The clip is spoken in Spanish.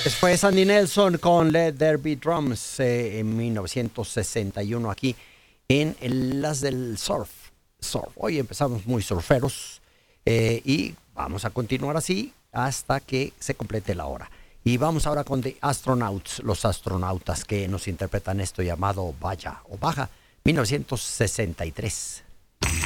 Fue Sandy Nelson con Let There Be Drums en 1961 aquí en Las del Surf. Hoy empezamos muy surferos y vamos a continuar así hasta que se complete la hora. Y vamos ahora con The Astronauts, los astronautas que nos interpretan esto llamado Vaya o Baja, 1963.